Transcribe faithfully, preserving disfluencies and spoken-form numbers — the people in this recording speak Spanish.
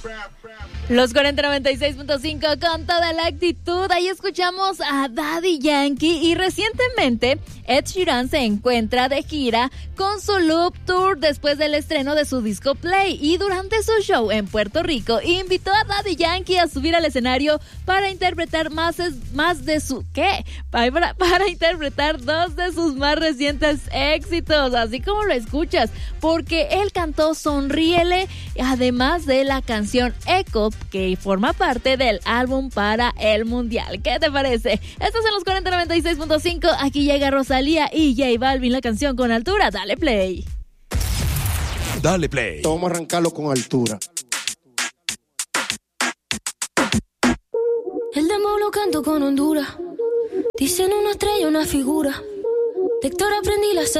Los cuarenta noventa y seis punto cinco con toda la actitud. Ahí escuchamos a Daddy Yankee y recientemente Ed Sheeran se encuentra de gira con su Loop Tour después del estreno de su disco Play, y durante su show en Puerto Rico invitó a Daddy Yankee a subir al escenario para interpretar más, más de su ¿qué? Para, para interpretar dos de sus más recientes éxitos, así como lo escuchas, porque él cantó Sonríele, además de la canción Echo, que forma parte del álbum para el Mundial. ¿Qué te parece? Estos son los cuarenta noventa y seis punto cinco. Aquí llega Rosalía y J Balvin, la canción Con Altura. Dale play. Dale play. Vamos a arrancarlo con altura. El demo lo canto con Honduras. Dicen una estrella, una figura. De Héctor aprendí la